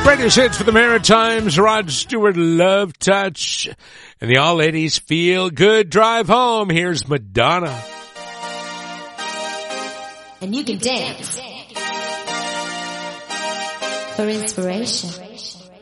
Greatest hits for the Maritimes, Rod Stewart, Love Touch, and the All Ladies Feel Good Drive Home. Here's Madonna. And you can dance for inspiration.